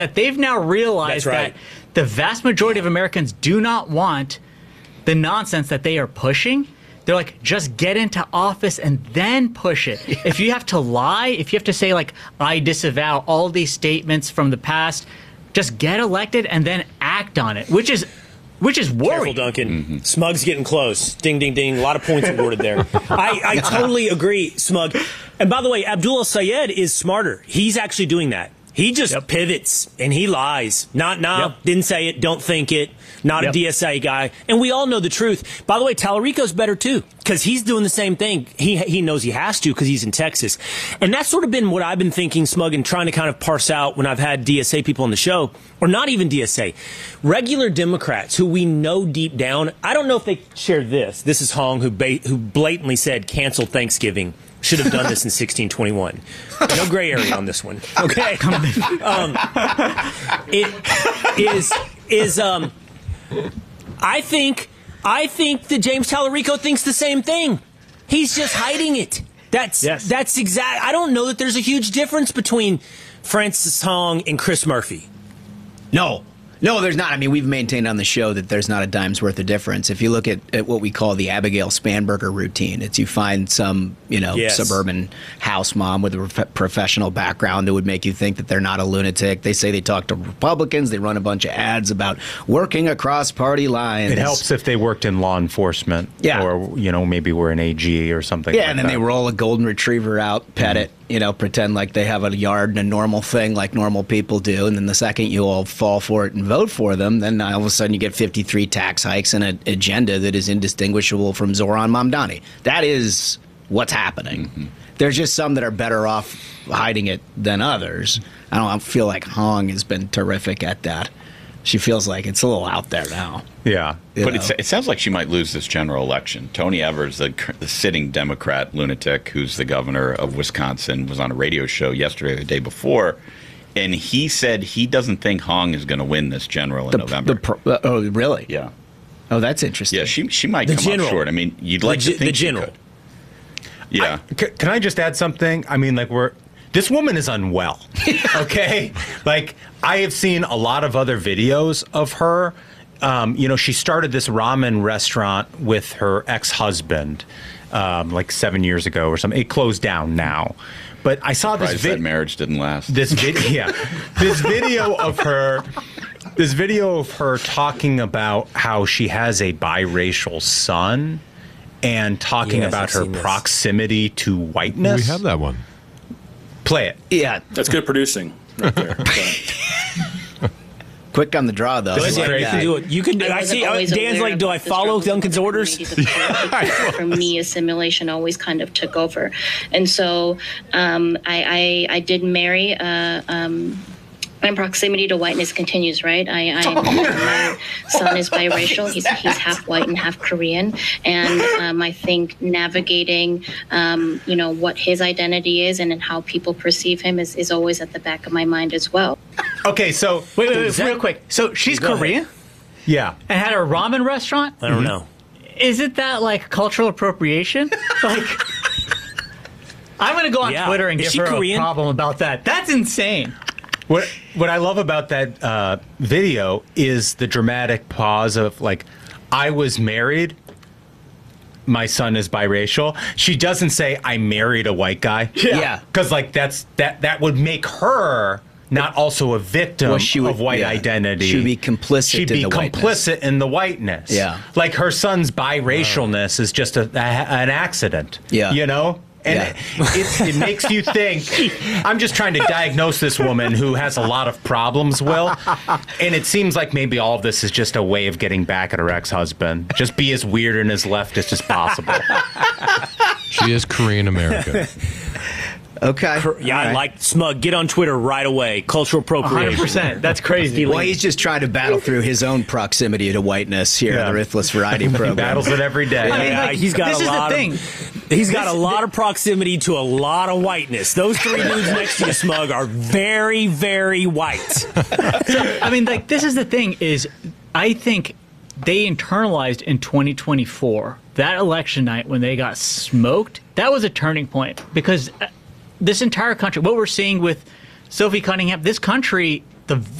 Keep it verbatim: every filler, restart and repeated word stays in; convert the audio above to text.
that they've now realized right. that the vast majority of Americans do not want the nonsense that they are pushing. They're like, just get into office and then push it. If you have to lie, if you have to say, like, I disavow all these statements from the past, just get elected and then act on it, which is which is worrying. Careful, Duncan. Mm-hmm. Smug's getting close. Ding, ding, ding. A lot of points awarded there. I, I totally agree, Smug. And by the way, Abdullah Sayed is smarter. He's actually doing that. He just yep. pivots and he lies. Not, nah, yep. didn't say it, don't think it. Not yep. a D S A guy. And we all know the truth. By the way, Tallarico's better too, because he's doing the same thing. He he knows he has to because he's in Texas. And that's sort of been what I've been thinking, Smug, and trying to kind of parse out when I've had D S A people on the show, or not even D S A. Regular Democrats who we know deep down, I don't know if they share this. This is Hong, who, ba- who blatantly said cancel Thanksgiving. Should have done this in sixteen twenty-one. No gray area on this one. Okay. Um, it is is um. I think I think that James Tallarico thinks the same thing. He's just hiding it. That's yes. that's exact. I don't know that there's a huge difference between Francis Hong and Chris Murphy. No. No, there's not. I mean, we've maintained on the show that there's not a dime's worth of difference. If you look at, at what we call the Abigail Spanberger routine, it's you find some, you know, yes. suburban house mom with a prof- professional background that would make you think that they're not a lunatic. They say they talk to Republicans. They run a bunch of ads about working across party lines. It helps if they worked in law enforcement. Yeah. Or, you know, maybe we're an A G or something Yeah, like and then that. they roll a golden retriever out, pet mm-hmm. it. You know, pretend like they have a yard and a normal thing like normal people do. And then the second you all fall for it and vote for them, then all of a sudden you get fifty-three tax hikes and an agenda that is indistinguishable from Zoran Mamdani. That is what's happening. Mm-hmm. There's just some that are better off hiding it than others. I don't feel like Hong has been terrific at that. She feels like it's a little out there now. Yeah. But it's, it sounds like she might lose this general election. Tony Evers, the, the sitting Democrat lunatic who's the governor of Wisconsin, was on a radio show yesterday or the day before, and he said he doesn't think Hong is going to win this general in the, November. The pro, uh, oh, really? Yeah. Oh, that's interesting. Yeah, she she might the come general. up short. I mean, you'd like the, to think the general. she could. Yeah. I, can I just add something? I mean, like, we're this woman is unwell. Okay? Like, I have seen a lot of other videos of her. Um, you know, she started this ramen restaurant with her ex-husband um, like seven years ago or something. It closed down now. But I saw Surprised this video. That marriage didn't last. This video, yeah. This video of her. This video of her talking about how she has a biracial son and talking yes, about I've her proximity to whiteness. We have that one. Play it. Yeah. That's good producing right there. Quick on the draw, though. This is like great. You can do it. You can. I, I see. Uh, Dan's like, do I follow Duncan's orders? For me, assimilation always kind of took over, and so um, I, I I did marry. Uh, um, My proximity to whiteness continues, right? I, I my son is biracial. He's he's half white and half Korean, and um, I think navigating, um, you know, what his identity is and how people perceive him is, is always at the back of my mind as well. Okay, so wait, wait, wait, real quick. So she's Korean, yeah, and had a ramen restaurant. I don't mm-hmm. know. Isn't that like cultural appropriation? Like, I'm gonna go on yeah. Twitter and is give her Korean? a problem about that. That's insane. What what I love about that uh, video is the dramatic pause of, like, I was married, my son is biracial. She doesn't say I married a white guy. Yeah. Because, like, that's that that would make her not also a victim well, she would, of white yeah. identity. She would be complicit She'd in be the complicit whiteness. in the whiteness. Yeah. Like, her son's biracialness oh. is just a, a, an accident. Yeah. You know? And yeah. it, it makes you think, I'm just trying to diagnose this woman who has a lot of problems, Will. And it seems like maybe all of this is just a way of getting back at her ex-husband. Just be as weird and as leftist as possible. She is Korean American. Okay. Yeah, I right. like Smug. Get on Twitter right away. Cultural appropriation. one hundred percent. That's crazy. Well, he's just trying to battle through his own proximity to whiteness here yeah. on the Ruthless Variety program. He battles it every day. I mean, yeah, like, he's got this a is lot the thing. Of, he's got this, a lot this, of proximity to a lot of whiteness. Those three dudes next to you, Smug, are very, very white. So, I mean, like, this is the thing is, I think they internalized in twenty twenty-four, that election night when they got smoked, that was a turning point because this entire country, what we're seeing with Sophie Cunningham, this country the